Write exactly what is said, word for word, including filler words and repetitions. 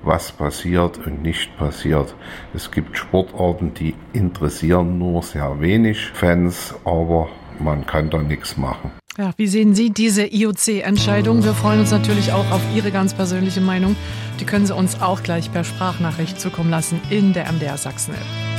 was passiert und nicht passiert. Es gibt Sportarten, die interessieren nur sehr wenig Fans, aber man kann da nichts machen. Ja, wie sehen Sie diese I O C-Entscheidung? Wir freuen uns natürlich auch auf Ihre ganz persönliche Meinung. Die können Sie uns auch gleich per Sprachnachricht zukommen lassen in der M D R Sachsen-App.